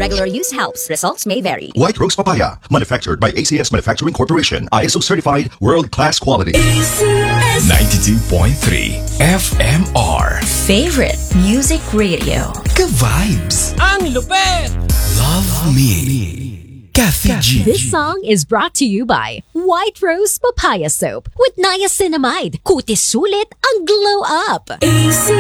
Regular use helps. Results may vary. White Rose Papaya, manufactured by ACS Manufacturing Corporation. ISO certified, world-class quality. 92.3 FMR. Favorite Music Radio. Ka-vibes. Ang lupet! Love Me. Kathy G. This song is brought to you by White Rose Papaya Soap with niacinamide. Kutis sulit ang glow up.